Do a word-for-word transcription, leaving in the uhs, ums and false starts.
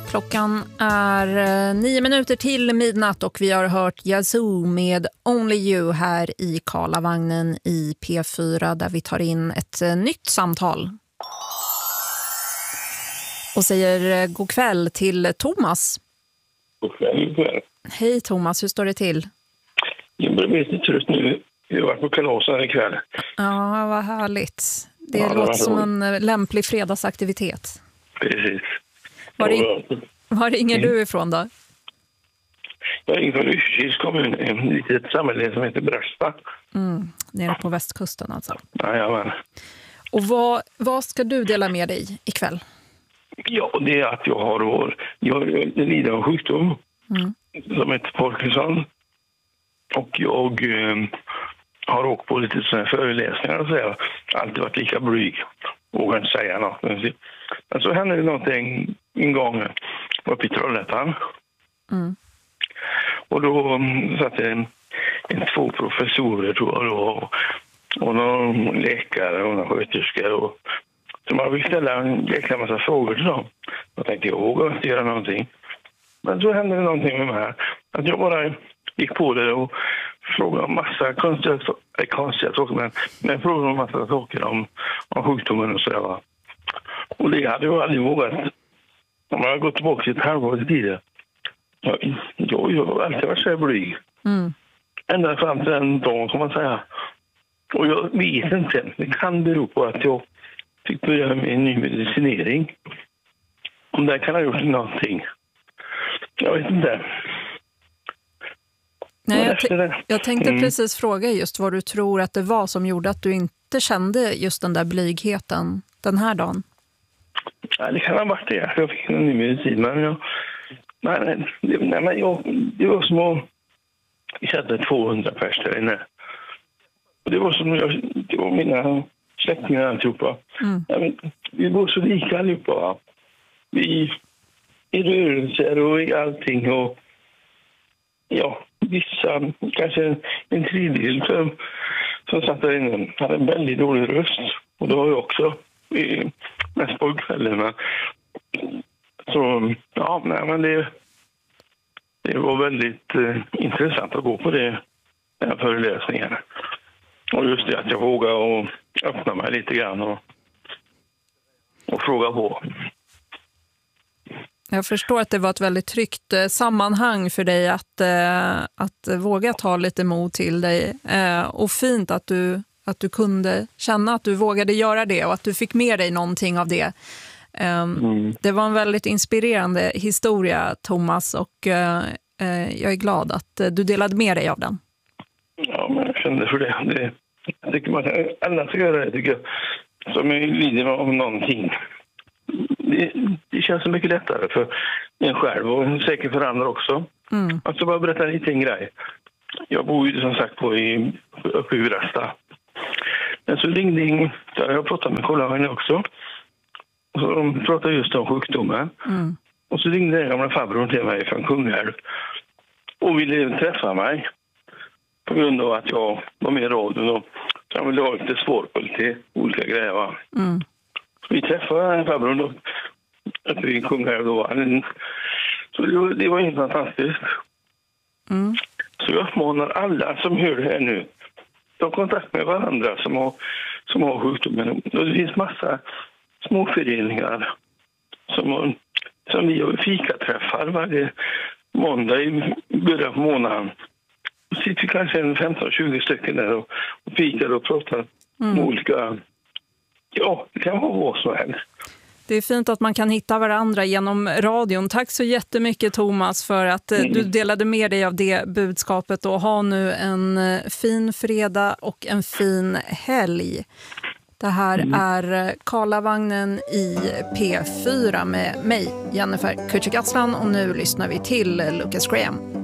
Klockan är eh, nio minuter till midnatt och vi har hört Yazoo med Only You här i Karlavagnen i P fyra där vi tar in ett eh, nytt samtal. Och säger eh, god kväll till Thomas. God kväll, god kväll. Hej Thomas, hur står det till? Jag blir lite trött nu. Vi har varit på kalas här ikväll. Ja, vad härligt. Det Ja, det låter var som roligt. en eh, lämplig fredagsaktivitet. Precis. Var, Ja, ring- var ringer Mm. du ifrån då? Jag ringer från Lysekils kommun, en litet samhälle som heter Brösta. Mm, nere på västkusten alltså. Jajamän. Och vad, vad ska du dela med dig ikväll? Ja, det är att jag har år. Jag, jag lider av sjukdom Mm. som heter Parkinson. Och jag eh, har åkt på lite sådana här föreläsningar och så här. Alltid varit lika blyg. Vågar inte säga något. Men så hände det någonting en gång uppe i Trollhättan. Mm. Och då um, satt en, en två professorer tror jag då, och, och någon läkare och någon sköterska. Och, så man fick ställa en jäkla massa frågor till dem. Jag tänkte jag vågar inte göra någonting. Men så hände det någonting med mig här. Att jag bara gick på det och frågade om massa konstiga, äh, konstiga saker. Men, men jag frågade om massa saker om, om sjukdomen och sådär. Va? Och det hade jag aldrig vågat. Om jag har gått tillbaka till ett halvår tidigare. Ja, jag, jag har alltid varit så här blyg. Mm. Ända fram till den dagen kan man säga. Och jag vet inte. Det kan bero på att jag fick börja med en ny medicinering. Om det kan ha gjort någonting. Jag vet inte. Nej, Och jag, efter t- det- jag tänkte Mm. precis fråga just vad du tror att det var som gjorde att du inte kände just den där blygheten den här dagen. Ja, det kan ha varit det. Jag fick en ny medicin. Men jag, nej, nej, det, nej, men jag, det var som att jag kände tvåhundra pers där inne. Och det var som jag, det var mina släktingar alltihopa. Mm. Ja, men, vi var så lika allihopa. Va? Vi i rörelser och i allting. Och ja, vissa, kanske en, en tredjedel som, som satt där inne hade en väldigt dålig röst. Och det var jag också. I, mest på kvällen. Men, så ja, nej, men det, det var väldigt eh, intressant att gå på det, den här föreläsningen. Och just det att jag vågade och öppna mig lite grann och, och fråga på. Jag förstår att det var ett väldigt tryggt eh, sammanhang för dig att, eh, att våga ta lite mod till dig. Eh, och fint att du, att du kunde känna att du vågade göra det och att du fick med dig någonting av det. Eh, Mm. Det var en väldigt inspirerande historia, Thomas, och eh, eh, jag är glad att eh, du delade med dig av den. Ja, men jag kände för det. det jag tycker man alla ska göra det, tycker jag. Som är lider av någonting. Det, det känns så mycket lättare för en själv och säkert för andra också. Mm. Alltså bara berätta en liten grej. Jag bor ju som sagt på i, uppe i Brösta. Men så ringde in, där jag pratade med kollegan också. Och så de pratade just om sjukdomen. Mm. Och så ringde den gamla farbrorn till mig från Kungälv. Och ville träffa mig. På grund av att jag var med i radion och han ville ha lite svar på lite olika grejer. Va? Mm. Vi träffade den farbrorn då. Uppe i Kungälv då. Så det var, det var helt fantastiskt. Mm. Så jag uppmanar alla som hör det här nu. Ta kontakt med varandra som har, som har sjukdomen. Och det finns massa småföreningar som, har, som vi har fikaträffar varje måndag i början på månaden. Då sitter vi kanske en femton tjugo stycken där och, och fikar och pratar Mm. om olika... Ja, det kan vara vad som helst. Det är fint att man kan hitta varandra genom radion. Tack så jättemycket, Thomas, för att eh, du delade med dig av det budskapet och ha nu en eh, fin fredag och en fin helg. Det här Mm. är eh, Karlavagnen i P fyra med mig, Jennifer Kücükaslan, och nu lyssnar vi till eh, Lucas Graham.